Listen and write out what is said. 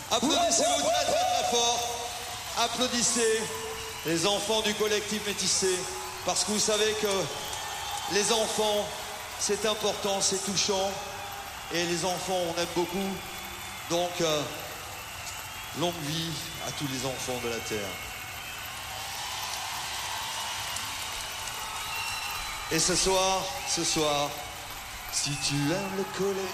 Applaudissez-vous très très très fort. Applaudissez les enfants du collectif Métissé, parce que vous savez que les enfants, c'est important, c'est touchant, et les enfants, on aime beaucoup. Donc, longue vie à tous les enfants de la Terre. Et ce soir, si tu aimes le collectif